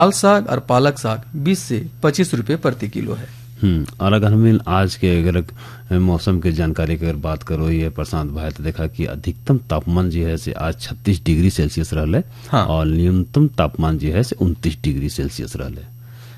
लाल साग और पालक साग 20 से 25 रुपए प्रति किलो है। और अगर हम आज के अगर मौसम की जानकारी की अगर बात करो ये प्रशांत भाई, तो देखा कि अधिकतम तापमान जो है से आज 36 डिग्री सेल्सियस रहा है। हाँ। और न्यूनतम तापमान जो है से 29 डिग्री सेल्सियस रहा है।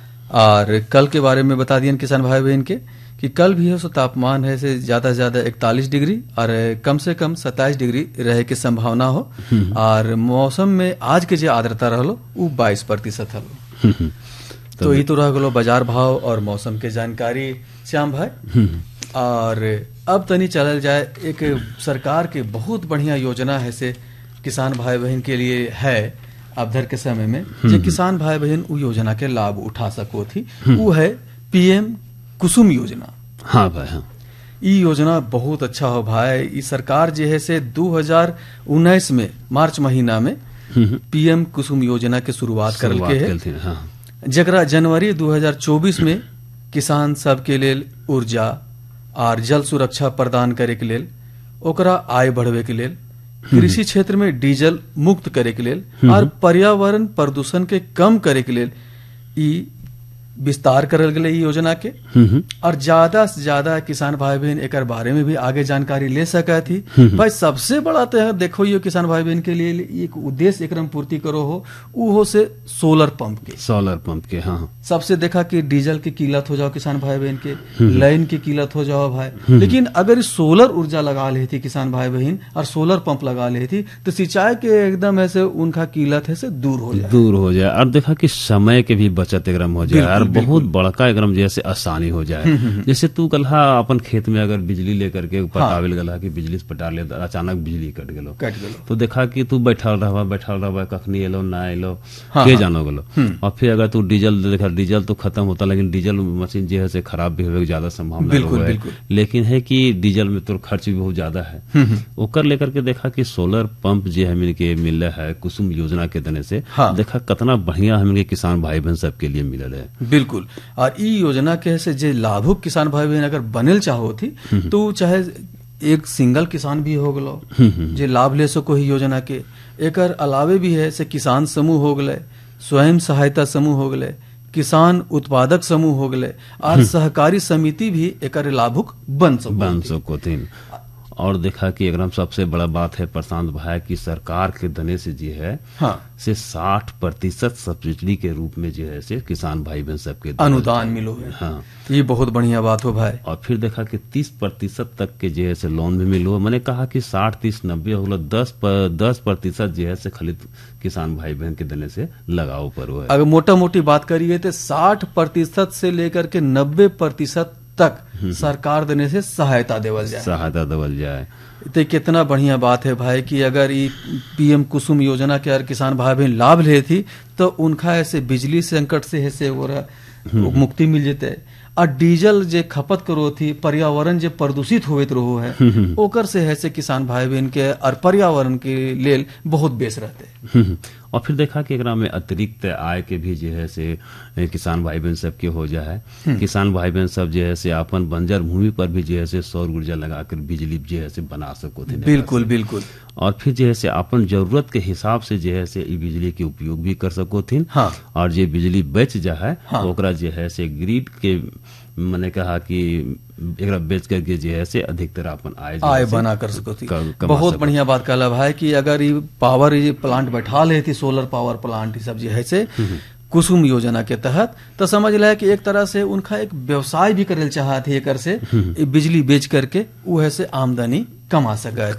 और कल के बारे में बता दिए किसान भाई बहन के कि कल भी है सो तापमान है से ज्यादा से ज्यादा 41 डिग्री और कम से कम 27 डिग्री रहे की संभावना हो। और मौसम में आज के जो आर्द्रता रहो वो 22% हलो। तो ये तो रह गलो बाजार भाव और मौसम के जानकारी श्याम भाई। और अब तनी चलल जाए एक सरकार के बहुत बढ़िया योजना है से किसान भाई बहन के लिए है अबधर के समय में जो किसान भाई बहन वो योजना के लाभ उठा सको थी, वो है पीएम कुसुम योजना। हाँ भाई हाँ, ये योजना बहुत अच्छा हो भाई। ये सरकार जो है से 2019 में मार्च महीना में पीएम कुसुम योजना के शुरुआत करल के है। हाँ। जकरा जनवरी 2024 में किसान सब के लेल ऊर्जा और जल सुरक्षा प्रदान करे के लेल, ओकरा आय बढ़ावे के लेल, कृषि क्षेत्र में डीजल मुक्त करे के लेल और पर्यावरण प्रदूषण के कम करे के लेल ई विस्तार करल गए योजना के। और ज्यादा से ज्यादा किसान भाई बहन एक बारे में भी आगे जानकारी ले सका थी। भाई सबसे बड़ा तो देखो ये किसान भाई बहन के लिए एक उद्देश्य एक पूर्ति करो हो, वो हो से सोलर पंप के। हाँ। सबसे देखा कि डीजल की किल्लत हो जाओ किसान भाई बहन के, लाइन की किल्लत हो जाओ भाई, लेकिन अगर सोलर ऊर्जा लगा ले थी किसान भाई बहन और सोलर पंप लगा ले थी तो सिंचाई के एकदम ऐसे उनका किल्लत है से दूर हो जाए। और देखा कि समय के भी बचत एकदम हो जाए, बहुत बड़का एकदम जैसे आसानी हो जाए। जैसे तू कल्हा अपन खेत में अगर बिजली लेकर के पटावेल गला कि बिजली से पटा ले, अचानक बिजली कट गेलो तो देखा कि तू बैठल रहा कखनी एलो ना एलो के जानो गलो। और फिर अगर तू डीजल देखा, डीजल तो खत्म होता, लेकिन डीजल मशीन जो है से खराब भी होने ज्यादा संभावना है। लेकिन है कि डीजल में तो खर्च भी बहुत ज्यादा है। ओकर लेकर के देखा कि सोलर पंप जो है मिलके मिल रहा है कुसुम योजना के देने से। देखा कितना बढ़िया हमें किसान भाई बहन सबके लिए मिलल है। बिल्कुल। और ई योजना के से जे लाभुक किसान भाई बहन अगर बनल चाहो थी तो चाहे एक सिंगल किसान भी हो गलो जे लाभ ले सको ही योजना के। एकर अलावे भी है से किसान समूह हो गए, स्वयं सहायता समूह हो गए, किसान उत्पादक समूह हो गए और सहकारी समिति भी एकर लाभुक बन सको थी। और देखा कि एकदम सबसे बड़ा बात है प्रशांत भाई की सरकार के देने से जी है से 60% सब्सिडी के रूप में जो है से किसान भाई बहन सबके अनुदान मिलो है। हाँ, ये बहुत बढ़िया बात हो भाई। और फिर देखा कि 30% तक के जो है से लोन भी मिलो। मैंने कहा कि 60-30-90 होगा 10% जो है से खाली किसान भाई बहन के देने से लगाओ पर है। अगर मोटा मोटी बात करिए तो 60% से लेकर के 90% तक सरकार देने से सहायता देवल जाए। तो कितना बढ़िया बात है भाई कि अगर ये पीएम कुसुम योजना के अगर किसान भाई बहन लाभ ले थी तो उनका ऐसे बिजली संकट से ऐसे मुक्ति मिल जेते। और डीजल जे खपत करो थी, पर्यावरण जे प्रदूषित होत रहो है ओकर से है से किसान भाई बहन के और पर्यावरण के लेल बहुत बेस रहते। और फिर देखा कि एकरा में अतिरिक्त आय के भी जो है से किसान भाई बहन सबके हो जाए। किसान भाई बहन सब जो है से अपन बंजर भूमि पर भी जो है से सौर ऊर्जा लगाकर बिजली जो है से बना सको थे। बिल्कुल। और फिर जो है से अपन जरूरत के हिसाब से जो है से बिजली के उपयोग भी कर सको थी। और जो बिजली बच जाए ओकरा जो है से ग्रिड के मैंने कहा कि एकरा बेच करके जो है से अधिकतर अपन आय बना कर सको थी। बहुत बढ़िया बात कहला भाई कि अगर ये पावर प्लांट बैठा ले थी, सोलर पावर प्लांट सब जो है से कुसुम योजना के तहत, तो समझ लिया कि एक तरह से उनका एक व्यवसाय भी करे चाहती है से बिजली बेच करके वो है से आमदनी कमा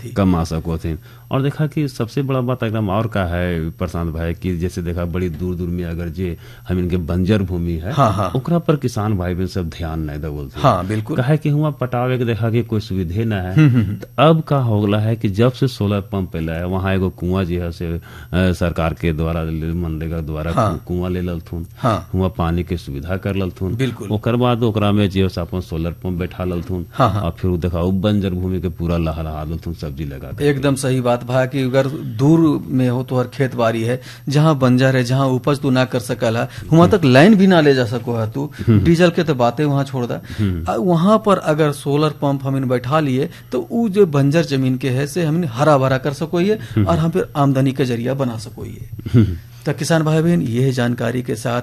सको थी। और देखा कि सबसे बड़ा बात एकदम और का है प्रशांत भाई कि जैसे देखा बड़ी दूर दूर में अगर जे हम इनके बंजर भूमि है ओकरा पर किसान भाई बहन सब ध्यान नहीं देवल। बिल्कुल। कहे कि हुआ पटावे के देखा कि कोई सुविधे न है। तो अब का हो गला है कि जब से सोलर पंप पहला है वहाँ एगो कुआं जो है से सरकार के द्वारा मनरेगा द्वारा कुआं ले ललथुन, हुआ पानी के सुविधा कर ललथुन। ओकर बाद ओकरा में जो अपन सोलर पंप बैठा ललथुन। और फिर देखा बंजर भूमि के पूरा लहरा सब्जी लगा। एकदम सही बात भाई कि अगर दूर में हो तो हर खेत बाड़ी है जहाँ बंजर है, जहाँ उपज तू ना कर सकल है, वहां तक लाइन भी ना ले जा सको है तू, डीजल के तो बातें वहां छोड़ दा। वहां पर अगर सोलर पंप हम बैठा लिए तो वो जो बंजर जमीन के है से हम हरा भरा कर सको और हम फिर आमदनी का जरिया बना सको। तो किसान भाई बहन यह जानकारी के साथ